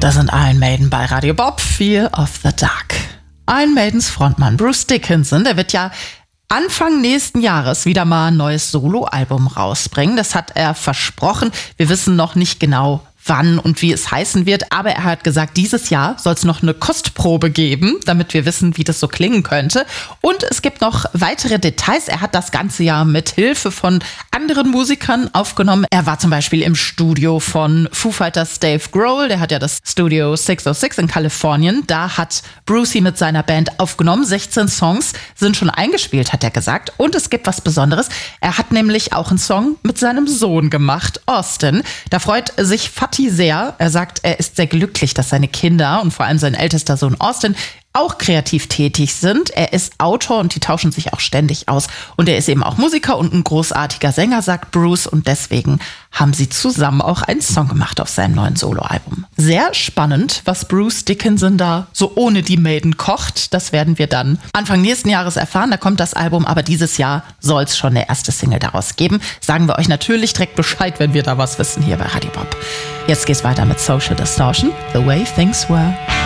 Das sind Iron Maiden bei Radio Bob, Fear of the Dark. Iron Maidens Frontmann Bruce Dickinson, der wird ja Anfang nächsten Jahres wieder mal ein neues Soloalbum rausbringen. Das hat er versprochen. Wir wissen noch nicht genau, wann und wie es heißen wird. Aber er hat gesagt, dieses Jahr soll es noch eine Kostprobe geben, damit wir wissen, wie das so klingen könnte. Und es gibt noch weitere Details. Er hat das ganze Jahr mit Hilfe von anderen Musikern aufgenommen. Er war zum Beispiel im Studio von Foo Fighters Dave Grohl. Der hat ja das Studio 606 in Kalifornien. Da hat Brucey mit seiner Band aufgenommen. 16 Songs sind schon eingespielt, hat er gesagt. Und es gibt was Besonderes. Er hat nämlich auch einen Song mit seinem Sohn gemacht, Austin. Da freut sich Fatih sehr. Er sagt, er ist sehr glücklich, dass seine Kinder und vor allem sein ältester Sohn Austin auch kreativ tätig sind. Er ist Autor und die tauschen sich auch ständig aus. Und er ist eben auch Musiker und ein großartiger Sänger, sagt Bruce. Und deswegen haben sie zusammen auch einen Song gemacht auf seinem neuen Soloalbum. Sehr spannend, was Bruce Dickinson da so ohne die Maiden kocht. Das werden wir dann Anfang nächsten Jahres erfahren. Da kommt das Album, aber dieses Jahr soll es schon eine erste Single daraus geben. Sagen wir euch natürlich direkt Bescheid, wenn wir da was wissen hier bei Radio Bob. Jetzt geht's weiter mit Social Distortion, The Way Things Were.